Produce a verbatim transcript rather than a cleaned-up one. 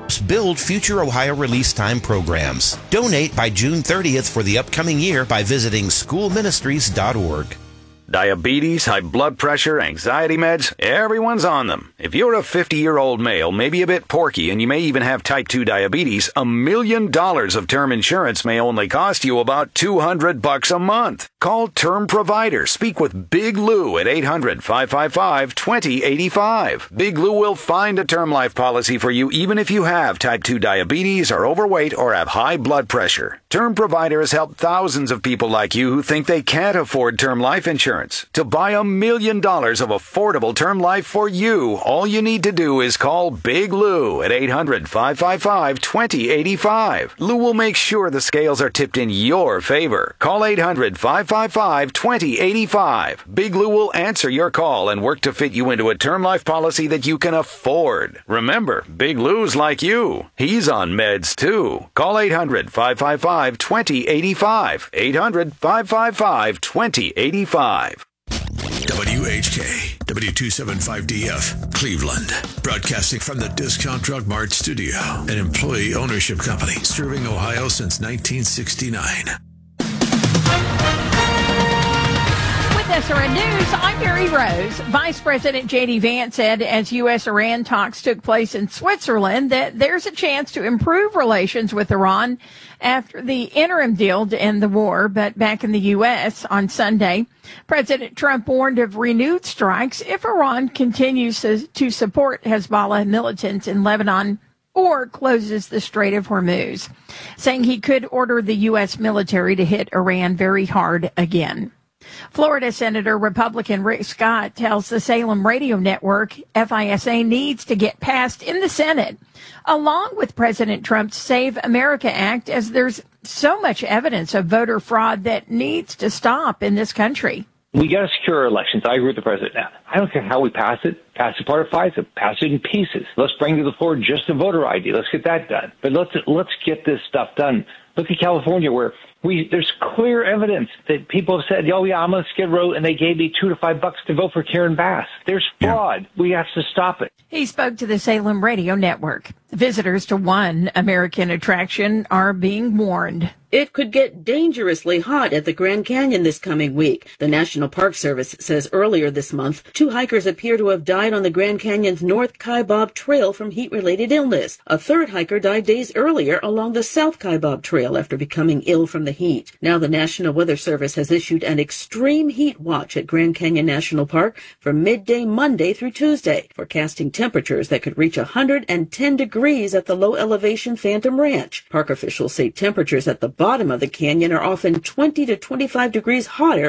build future Ohio Release Time programs. Donate by June thirtieth for the upcoming year by visiting school ministries dot org. Diabetes, high blood pressure, anxiety meds, everyone's on them. If you're a fifty-year-old male, maybe a bit porky, and you may even have type two diabetes, a million dollars of term insurance may only cost you about two hundred bucks a month. Call Term Provider. Speak with Big Lou at eight hundred, five five five, two zero eight five. Big Lou will find a term life policy for you even if you have type two diabetes, are overweight, or have high blood pressure. Term Provider has helped thousands of people like you who think they can't afford term life insurance. To buy a million dollars of affordable term life for you, all you need to do is call Big Lou at eight hundred, five five five, two zero eight five. Lou will make sure the scales are tipped in your favor. Call eight hundred, five five five, two zero eight five. Big Lou will answer your call and work to fit you into a term life policy that you can afford. Remember, Big Lou's like you. He's on meds too. Call eight hundred, five five five, two zero eight five. eight hundred, five five five, two zero eight five. W H K, W two seventy-five D F, Cleveland. Broadcasting from the Discount Drug Mart studio, an employee ownership company serving Ohio since nineteen sixty-nine. With S R N News, I'm Mary Rose. Vice President J D. Vance said as U S Iran talks took place in Switzerland that there's a chance to improve relations with Iran after the interim deal to end the war. But back in the U S on Sunday, President Trump warned of renewed strikes if Iran continues to, to support Hezbollah militants in Lebanon or closes the Strait of Hormuz, saying he could order the U S military to hit Iran very hard again. Florida Senator Republican Rick Scott tells the Salem Radio Network F I S A needs to get passed in the Senate, along with President Trump's Save America Act, as there's so much evidence of voter fraud that needs to stop in this country. We got to secure our elections. I agree with the president now. I don't care how we pass it. Pass it part of FISA. Pass it in pieces. Let's bring to the floor just a voter I D. Let's get that done. But let's let's get this stuff done. Look at California, where we there's clear evidence that people have said, oh, yeah, I'm on Skid Row, and they gave me two to five bucks to vote for Karen Bass. There's fraud. Yeah. We have to stop it. He spoke to the Salem Radio Network. Visitors to one American attraction are being warned. It could get dangerously hot at the Grand Canyon this coming week. The National Park Service says earlier this month, two hikers appear to have died on the Grand Canyon's North Kaibab Trail from heat-related illness. A third hiker died days earlier along the South Kaibab Trail after becoming ill from the heat. Now the National Weather Service has issued an extreme heat watch at Grand Canyon National Park from midday Monday through Tuesday, forecasting temperatures that could reach one hundred ten degrees at the low-elevation Phantom Ranch. Park officials say temperatures at the bottom of the canyon are often twenty to twenty-five degrees hotter